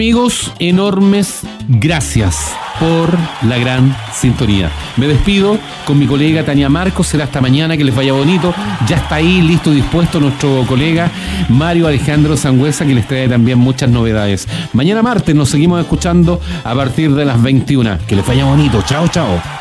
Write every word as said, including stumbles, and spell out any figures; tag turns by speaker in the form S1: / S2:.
S1: Amigos, enormes gracias por la gran sintonía. Me despido con mi colega Tania Marcos. Será hasta mañana, que les vaya bonito. Ya está ahí, listo y dispuesto nuestro colega Mario Alejandro Sangüesa, que les trae también muchas novedades. Mañana martes nos seguimos escuchando a partir de las veintiuna. Que les vaya bonito. Chao, chao.